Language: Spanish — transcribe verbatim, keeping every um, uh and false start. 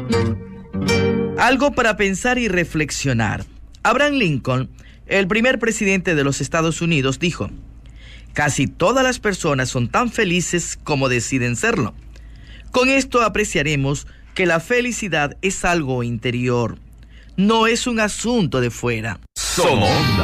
Algo para pensar y reflexionar. Abraham Lincoln, el primer presidente de los Estados Unidos, dijo: casi todas las personas son tan felices como deciden serlo. Con esto apreciaremos que la felicidad es algo interior, no es un asunto de fuera. Somos